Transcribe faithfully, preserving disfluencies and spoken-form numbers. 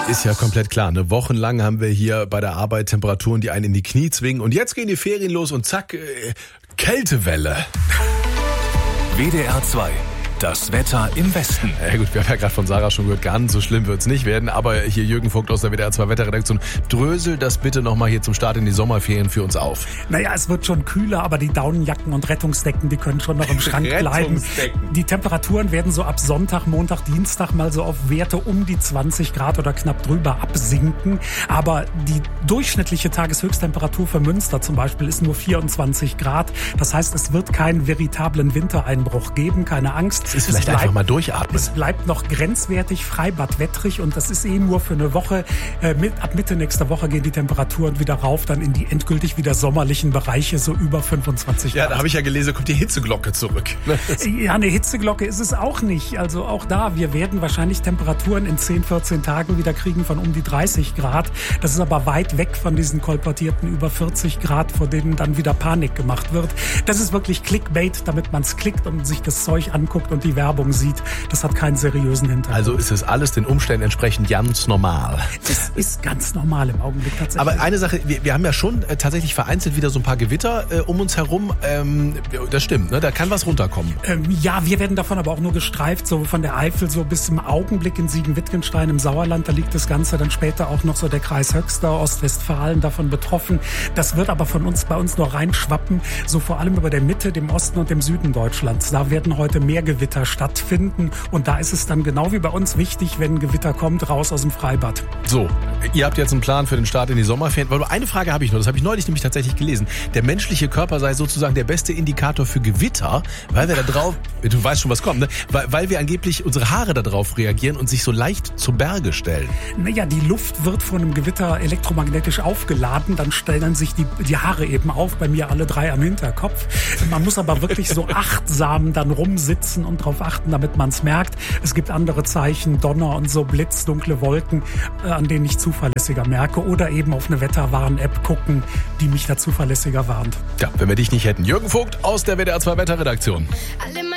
Ist ja komplett klar. Ne? Wochenlang haben wir hier bei der Arbeit Temperaturen, die einen in die Knie zwingen. Und jetzt gehen die Ferien los und zack, äh, Kältewelle. W D R zwei. Das Wetter im Westen. Ja gut, wir haben ja gerade von Sarah schon gehört, ganz so schlimm wird's nicht werden. Aber hier Jürgen Vogt aus der W D R zwei Wetterredaktion, drösel das bitte nochmal hier zum Start in die Sommerferien für uns auf. Naja, es wird schon kühler, aber die Daunenjacken und Rettungsdecken, die können schon noch im Schrank bleiben. Die Temperaturen werden so ab Sonntag, Montag, Dienstag mal so auf Werte um die zwanzig Grad oder knapp drüber absinken. Aber die durchschnittliche Tageshöchsttemperatur für Münster zum Beispiel ist nur vierundzwanzig Grad. Das heißt, es wird keinen veritablen Wintereinbruch geben, keine Angst. Es ist vielleicht es bleibt, einfach mal durchatmen. Es bleibt noch grenzwertig, Freibad wettrig und das ist eh nur für eine Woche. Äh, mit, ab Mitte nächster Woche gehen die Temperaturen wieder rauf, dann in die endgültig wieder sommerlichen Bereiche, so über fünfundzwanzig Grad. Ja, da habe ich ja gelesen, kommt die Hitzeglocke zurück. Ja, eine Hitzeglocke ist es auch nicht. Also auch da, wir werden wahrscheinlich Temperaturen in zehn, vierzehn Tagen wieder kriegen von um die dreißig Grad. Das ist aber weit weg von diesen kolportierten über vierzig Grad, vor denen dann wieder Panik gemacht wird. Das ist wirklich Clickbait, damit man es klickt und sich das Zeug anguckt und die Werbung sieht. Das hat keinen seriösen Hintergrund. Also ist es alles den Umständen entsprechend ganz normal. Das ist ganz normal im Augenblick tatsächlich. Aber eine Sache, wir, wir haben ja schon äh, tatsächlich vereinzelt wieder so ein paar Gewitter äh, um uns herum. Ähm, das stimmt, ne? Da kann was runterkommen. Ähm, ja, wir werden davon aber auch nur gestreift, so von der Eifel so bis im Augenblick in Siegen-Wittgenstein im Sauerland. Da liegt das Ganze, dann später auch noch so der Kreis Höxter, Ostwestfalen davon betroffen. Das wird aber von uns bei uns nur reinschwappen, so vor allem über der Mitte, dem Osten und dem Süden Deutschlands. Da werden heute mehr Gewitter stattfinden und da ist es dann genau wie bei uns wichtig, wenn ein Gewitter kommt, raus aus dem Freibad. So, ihr habt jetzt einen Plan für den Start in die Sommerferien. Weil eine Frage habe ich nur, das habe ich neulich nämlich tatsächlich gelesen. Der menschliche Körper sei sozusagen der beste Indikator für Gewitter, weil wir da drauf, du weißt schon, was kommt, ne? Weil, weil wir angeblich unsere Haare da drauf reagieren und sich so leicht zu Berge stellen. Naja, die Luft wird von einem Gewitter elektromagnetisch aufgeladen, dann stellen sich die, die Haare eben auf, bei mir alle drei am Hinterkopf. Man muss aber wirklich so achtsam dann rumsitzen und darauf achten, damit man es merkt. Es gibt andere Zeichen, Donner und so, Blitz, dunkle Wolken, äh, an denen ich zuverlässiger merke. Oder eben auf eine Wetterwarn-App gucken, die mich da zuverlässiger warnt. Ja, wenn wir dich nicht hätten. Jürgen Vogt aus der W D R zwei Wetterredaktion.